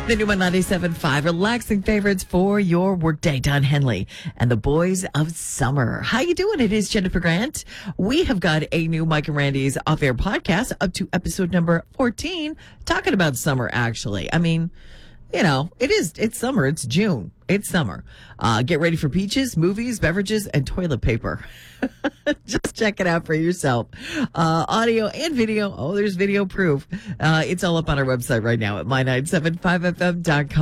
The new 97.5 relaxing favorites for your workday. Don Henley and the Boys of Summer. How you doing? It is Jennifer Grant. We have got a new Mike and Randy's off-air podcast up to episode number 14, talking about summer, actually. I mean, you know, it's summer. It's June. It's summer. Get ready for beaches, movies, beverages, and toilet paper. Just check it out for yourself. Audio and video. Oh, there's video proof. It's all up on our website right now at my975fm.com.